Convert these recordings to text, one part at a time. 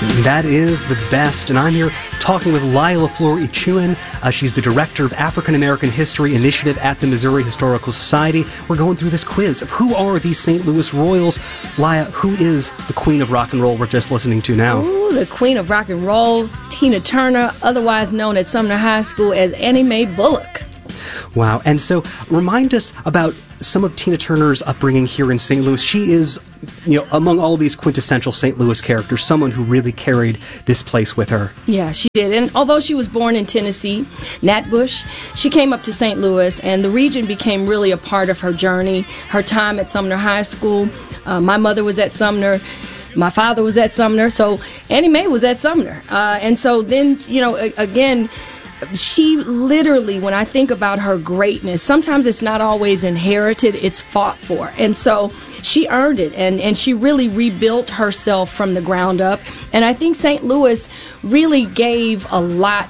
That is the best, and I'm here talking with Lila Flor Ichuen. She's the Director of African American History Initiative at the Missouri Historical Society. We're going through this quiz of who are these St. Louis Royals. Lila, who is the Queen of Rock and Roll we're just listening to now? Ooh, the Queen of Rock and Roll, Tina Turner, otherwise known at Sumner High School as Annie Mae Bullock. Wow, and so remind us about some of Tina Turner's upbringing here in St. Louis. She is, among all these quintessential St. Louis characters, someone who really carried this place with her. Yeah, she did. And although she was born in Tennessee, Natbush, she came up to St. Louis, and the region became really a part of her journey, her time at Sumner High School. My mother was at Sumner. My father was at Sumner. So Annie Mae was at Sumner. And so then, again, she literally, when I think about her greatness, sometimes it's not always inherited, it's fought for. And so she earned it, and she really rebuilt herself from the ground up. And I think St. Louis really gave a lot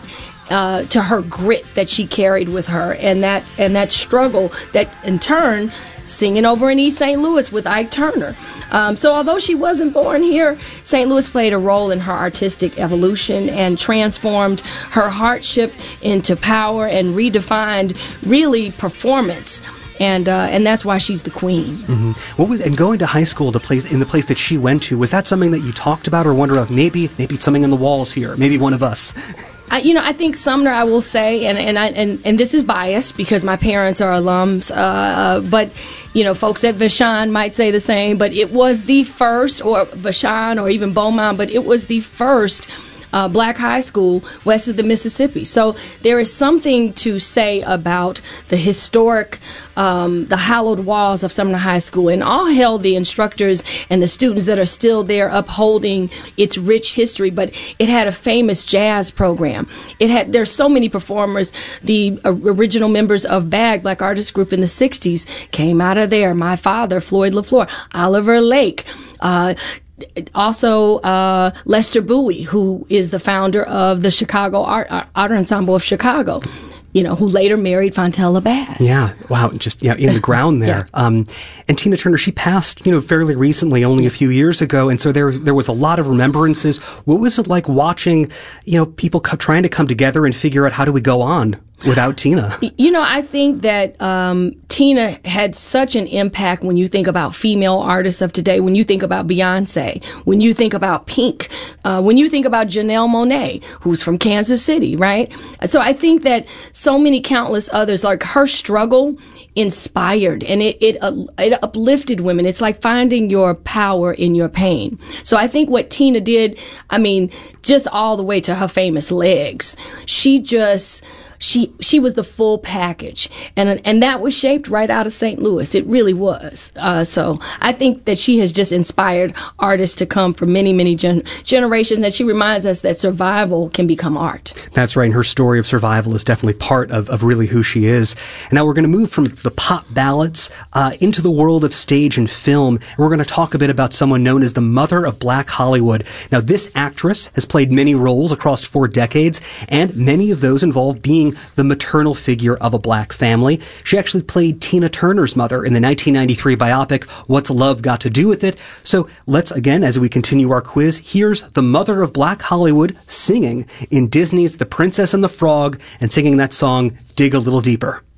to her grit that she carried with her, and that struggle that, in turn, singing over in East St. Louis with Ike Turner. So although she wasn't born here, St. Louis played a role in her artistic evolution and transformed her hardship into power and redefined, really, performance. And that's why she's the queen. Mm-hmm. And going to high school in the place that she went to, was that something that you talked about, or wonder of maybe it's something in the walls here, maybe one of us? I think Sumner, I will say, and this is biased because my parents are alums, but folks at Vashon might say the same. But it was the first, or Vashon, or even Beaumont, but it was the first black high school west of the Mississippi. So there is something to say about the historic, the hallowed walls of Sumner High School, and all hail the instructors and the students that are still there upholding its rich history. But it had a famous jazz program. There's so many performers. The original members of BAG, Black Artist Group, in the 60s came out of there. My father, Floyd LaFleur, Oliver Lake, also Lester Bowie, who is the founder of the Chicago Art Ensemble of Chicago, who later married Fontella Bass. Yeah, wow, just in the ground there. Yeah. And Tina Turner, she passed, fairly recently, only a few years ago, and so there was a lot of remembrances. What was it like watching, people trying to come together and figure out how do we go on without Tina? I think that Tina had such an impact when you think about female artists of today, when you think about Beyonce, when you think about Pink, when you think about Janelle Monáe, who's from Kansas City, right? So I think that so many countless others, like her struggle, inspired, and it uplifted women. It's like finding your power in your pain. So I think what Tina did, just all the way to her famous legs, she was the full package, and that was shaped right out of St. Louis. It really was. So I think that she has just inspired artists to come from many, many generations, and she reminds us that survival can become art. That's right, and her story of survival is definitely part of really who she is. And now we're going to move from the pop ballads into the world of stage and film, and we're going to talk a bit about someone known as the mother of Black Hollywood. Now, this actress has played many roles across 4 decades, and many of those involve being the maternal figure of a black family. She actually played Tina Turner's mother in the 1993 biopic, What's Love Got to Do With It? So let's, again, as we continue our quiz, here's the mother of Black Hollywood singing in Disney's The Princess and the Frog, and singing that song, Dig a Little Deeper.